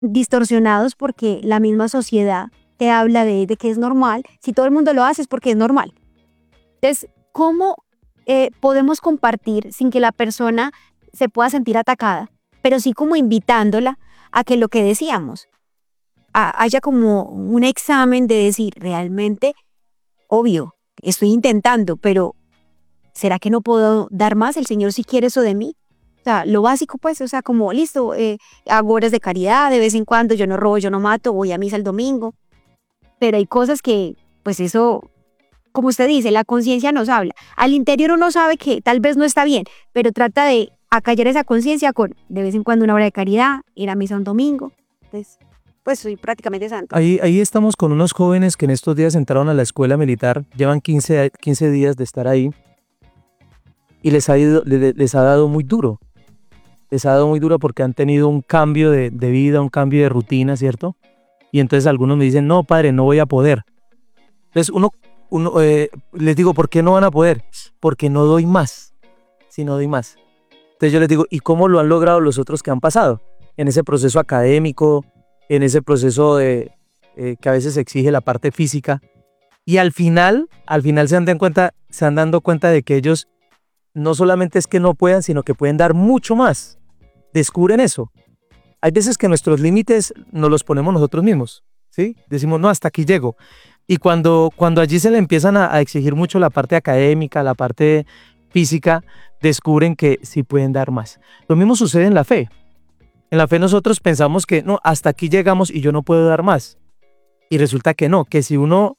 distorsionados porque la misma sociedad te habla de que es normal. Si todo el mundo lo hace es porque es normal. Entonces, ¿cómo podemos compartir sin que la persona se pueda sentir atacada, pero sí como invitándola a que lo que decíamos, haya como un examen de decir, realmente, obvio, estoy intentando, pero ¿será que no puedo dar más? El Señor sí quiere eso de mí. O sea, lo básico pues, o sea, como listo, hago horas de caridad de vez en cuando, yo no robo, yo no mato, voy a misa el domingo, pero hay cosas que, pues eso, como usted dice, la conciencia nos habla. Al interior uno sabe que tal vez no está bien, pero trata de acallar esa conciencia con de vez en cuando una hora de caridad, ir a misa un domingo. Entonces, pues soy prácticamente santo. Ahí estamos con unos jóvenes que en estos días entraron a la escuela militar, llevan 15 días de estar ahí y les ha dado muy duro. Les ha dado muy duro porque han tenido un cambio de vida, un cambio de rutina, ¿cierto? Y entonces algunos me dicen, no, padre, no voy a poder. Entonces les digo, ¿por qué no van a poder? Porque no doy más, si no doy más. Entonces yo les digo, ¿y cómo lo han logrado los otros que han pasado? En ese proceso académico, en ese proceso que a veces exige la parte física. Y al final se han dado cuenta de que ellos no solamente es que no puedan, sino que pueden dar mucho más. Descubren eso. Hay veces que nuestros límites nos los ponemos nosotros mismos, ¿sí? Decimos, no, hasta aquí llego. Y cuando allí se le empiezan a exigir mucho la parte académica, la parte física, descubren que sí pueden dar más. Lo mismo sucede en la fe. En la fe nosotros pensamos que no, hasta aquí llegamos y yo no puedo dar más. Y resulta que no, que si uno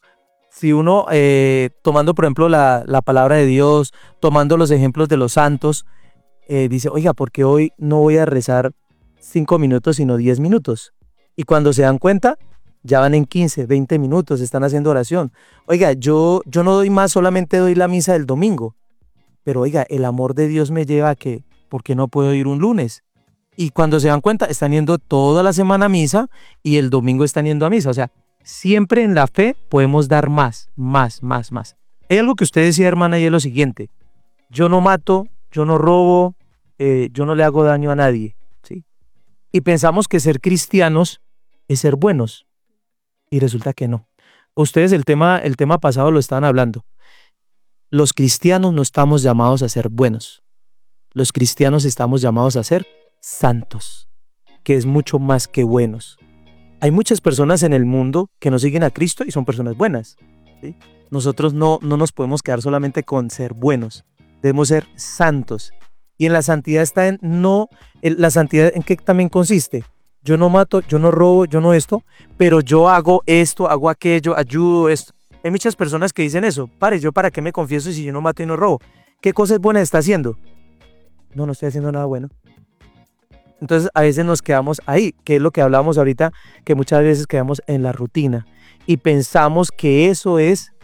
tomando por ejemplo la palabra de Dios, tomando los ejemplos de los santos, dice, oiga, porque hoy no voy a rezar 5 minutos, sino 10 minutos. Y cuando se dan cuenta, ya van en 15, 20 minutos, están haciendo oración. Oiga, yo no doy más, solamente doy la misa del domingo. Pero oiga, el amor de Dios me lleva a que, ¿por qué no puedo ir un lunes? Y cuando se dan cuenta, están yendo toda la semana a misa y el domingo están yendo a misa. O sea, siempre en la fe podemos dar más, más, más, más. Hay algo que usted decía, hermana, y es lo siguiente. Yo no mato, yo no robo, yo no le hago daño a nadie, ¿sí? Y pensamos que ser cristianos es ser buenos. Y resulta que no. Ustedes el tema pasado lo estaban hablando. Los cristianos no estamos llamados a ser buenos. Los cristianos estamos llamados a ser santos, que es mucho más que buenos. Hay muchas personas en el mundo que no siguen a Cristo y son personas buenas, ¿sí? Nosotros no nos podemos quedar solamente con ser buenos. Debemos ser santos. Y en la santidad está la santidad ¿en qué también consiste? Yo no mato, yo no robo, yo no esto, pero yo hago esto, hago aquello, ayudo esto. Hay muchas personas que dicen eso. Pare, ¿yo para qué me confieso si yo no mato y no robo? ¿Qué cosas buenas está haciendo? No estoy haciendo nada bueno. Entonces a veces nos quedamos ahí, que es lo que hablábamos ahorita, que muchas veces quedamos en la rutina y pensamos que eso es,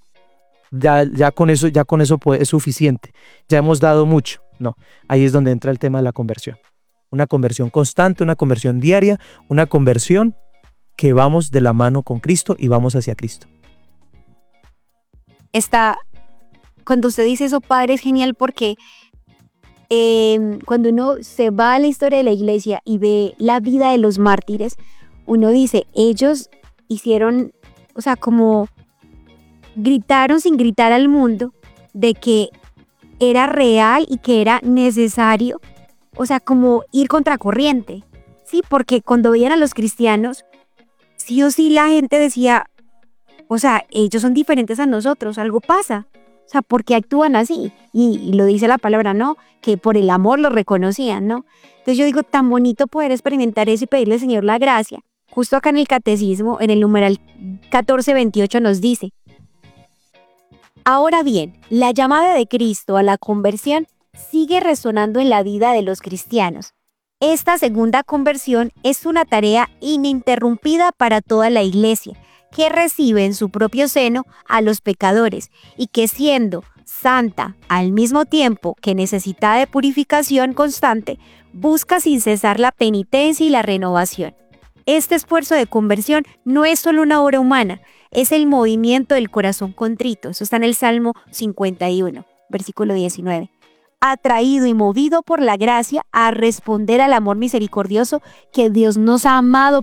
ya con eso es suficiente, ya hemos dado mucho. No, ahí es donde entra el tema de la conversión. Una conversión constante, una conversión diaria, una conversión que vamos de la mano con Cristo y vamos hacia Cristo. Cuando usted dice eso, padre, es genial porque cuando uno se va a la historia de la iglesia y ve la vida de los mártires, uno dice, ellos hicieron, o sea, como gritaron sin gritar al mundo de que era real y que era necesario, o sea, como ir contracorriente, ¿sí? Porque cuando veían a los cristianos, sí o sí la gente decía, o sea, ellos son diferentes a nosotros, algo pasa. O sea, ¿por qué actúan así? Y lo dice la palabra, ¿no? Que por el amor lo reconocían, ¿no? Entonces yo digo, tan bonito poder experimentar eso y pedirle al Señor la gracia. Justo acá en el Catecismo, en el numeral 1428 nos dice, ahora bien, la llamada de Cristo a la conversión sigue resonando en la vida de los cristianos. Esta segunda conversión es una tarea ininterrumpida para toda la Iglesia, que recibe en su propio seno a los pecadores y que siendo santa al mismo tiempo que necesita de purificación constante, busca sin cesar la penitencia y la renovación. Este esfuerzo de conversión no es solo una obra humana, es el movimiento del corazón contrito. Eso está en el Salmo 51, versículo 19. atraído y movido por la gracia a responder al amor misericordioso que Dios nos ha amado